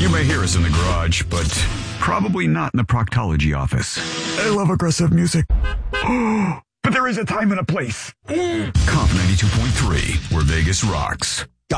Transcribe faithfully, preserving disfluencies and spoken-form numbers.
You may hear us in the garage, but probably not in the proctology office. I love aggressive music. But there is a time and a place. Comp ninety-two point three, where Vegas rocks.